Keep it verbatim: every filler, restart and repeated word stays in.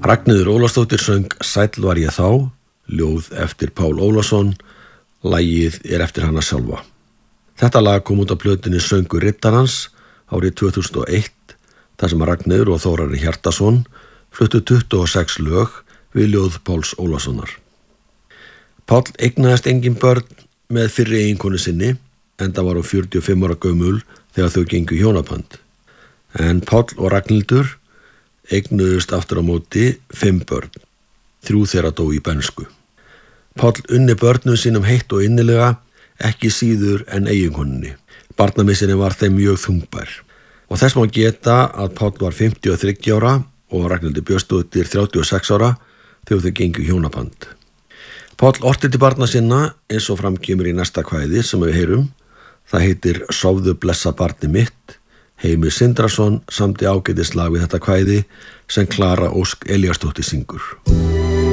Ragnheiður Ólafsdóttir söng Sæll var ég þá, ljóð eftir Pál Ólafsson, lagið er eftir hana sjálfa. Þetta lag kom út á plötunni Söngur riddarans árið tvö þúsund og eitt, þar sem Ragnheiður og Þórarinn Hjartarson fluttu tuttugu og sex lög við ljóð Páls Ólafssonar. Páll eignaðist engin börn með fyrri eiginkonu sinni, enda var hún fjörutíu og fimm ára gömul þegar þau gengu hjónaband. En Páll og Ragnhildur eignuðust aftur á móti fimm börn, þrjú þeirra dó í bernsku. Páll unni börnum sínum heitt og innilega, ekki síður en eiginkonunni. Barnamissinni var þeim mjög þungbær. Og þess má geta að Páll var fimmtíu og þriggja ára og Ragnhildur Björnsdóttir þrjátíu og sex ára þegar þau gengu hjónaband. Páll orti til barna sinna eins og fram kemur í næsta kvæði sem við heyrum. Það heitir Sofðu blessa barni mitt. Heimir Sindrason samdi ágætislag við þetta kvæði sem Klara Ósk Elíasdóttir syngur.